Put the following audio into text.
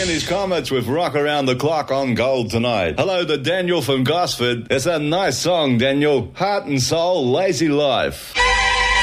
in his comments with Rock Around the Clock on Gold tonight. Hello to Daniel from Gosford. It's a nice song, Daniel. Heart and Soul, Lazy Life.